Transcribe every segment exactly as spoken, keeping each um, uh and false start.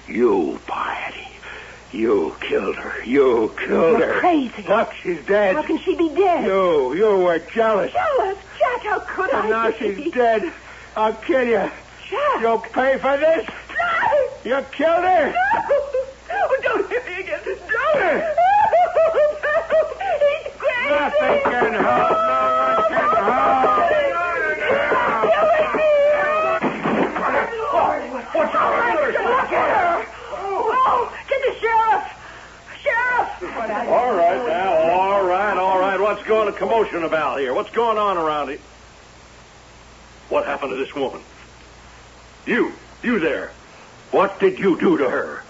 You, Piety. You killed her. You killed You're her. crazy. Look, she's dead. How can she be dead? You, you were jealous. Jealous? Jack, how could And I now be? she's dead. I'll kill you. Jack. You'll pay for this. No. You killed her. No. Don't hit me again. Don't. Her. He's crazy. Nothing can help. No one can help. What's up? Oh, get the sheriff! Sheriff! All right, now, all right, all right. What's going on? Commotion about here? What's going on around here? What happened to this woman? You, you there. What did you do to her?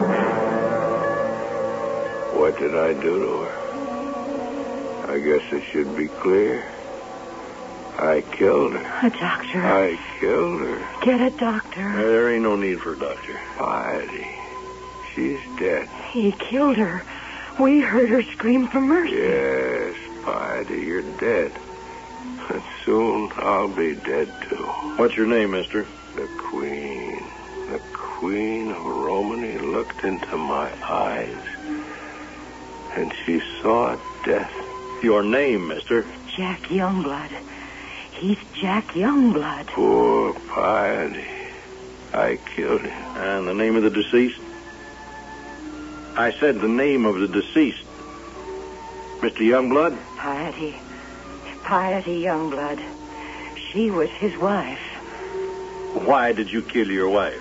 What did I do to her? I guess it should be clear. I killed her. A doctor. I killed her. Get a doctor. There ain't no need for a doctor. Piety. She's dead. He killed her. We heard her scream for mercy. Yes, Piety, you're dead. And soon I'll be dead, too. What's your name, mister? The Queen. The Queen of Romany looked into my eyes. And she saw death. Your name, mister? Jack Youngblood. He's Jack Youngblood. Poor Piety. I killed him. And the name of the deceased? I said the name of the deceased. Mister Youngblood? Piety. Piety Youngblood. She was his wife. Why did you kill your wife?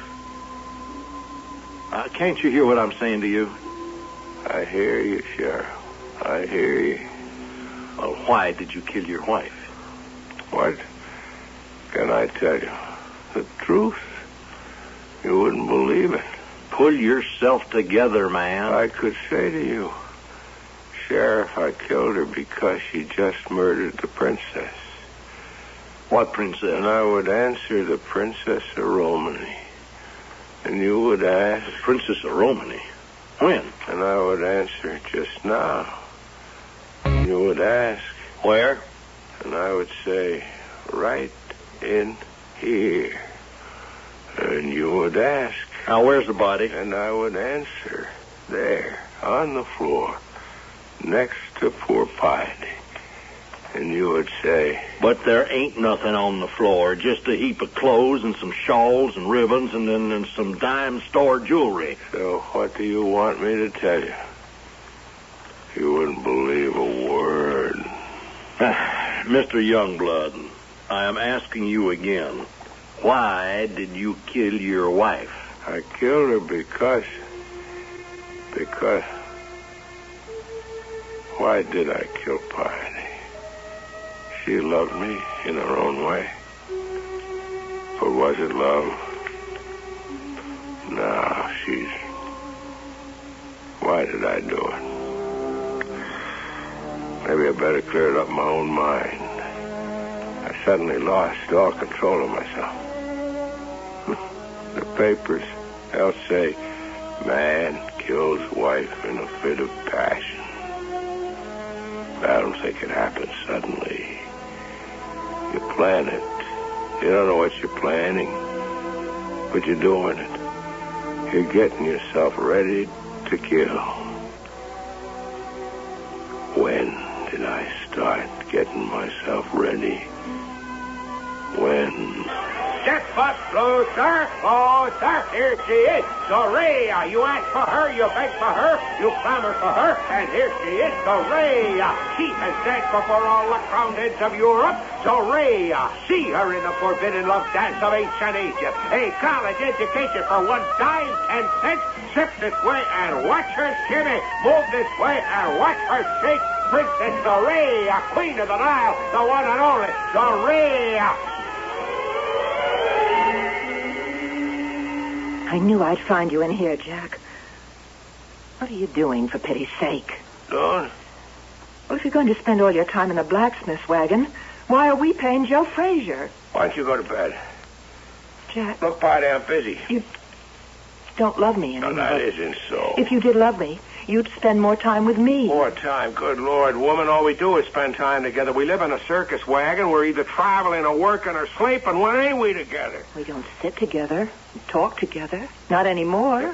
Uh, can't you hear what I'm saying to you? I hear you, Sheriff. I hear you. Well, why did you kill your wife? What can I tell you? The truth? You wouldn't believe it. Pull yourself together, man. I could say to you, Sheriff, I killed her because she just murdered the princess. What princess? And I would answer the Princess of Romany. And you would ask... The Princess of Romany? When? And I would answer just now. And you would ask... Where? And I would say, right in here. And you would ask... Now, where's the body? And I would answer, there, on the floor, next to poor Piety. And you would say... But there ain't nothing on the floor, just a heap of clothes and some shawls and ribbons and then and some dime store jewelry. So what do you want me to tell you? You wouldn't believe a word. Mister Youngblood, I am asking you again, why did you kill your wife? I killed her because... Because... Why did I kill Piety? She loved me in her own way. But was it love? No, she's... Why did I do it? Maybe I better clear it up in my own mind. I suddenly lost all control of myself. The papers, they'll say, man kills wife in a fit of passion. But I don't think it happens suddenly. You plan it. You don't know what you're planning, but you're doing it. You're getting yourself ready to kill. When did I start getting myself ready? When... Step up closer, closer. Here she is, Dorea. You ask for her, you beg for her, you clamor for her, and here she is, Dorea. She has danced before all the crowned heads of Europe. Dorea. See her in the forbidden love dance of ancient Egypt. A college education for one dime, ten cents. Step this way and watch her shimmy. Move this way and watch her shake. Princess Dorea, Queen of the Nile, the one and only Dorea. I knew I'd find you in here, Jack. What are you doing, for pity's sake? Dawn? Well, if you're going to spend all your time in the blacksmith's wagon, why are we paying Joe Frazier? Why don't you go to bed? Jack, Look, Piety, I'm busy. you don't love me No, anymore. that isn't so. If you did love me, you'd spend more time with me. More time. Good Lord, woman, all we do is spend time together. We live in a circus wagon. We're either traveling or working or sleeping. When ain't we together? We don't sit together and talk together. Not anymore.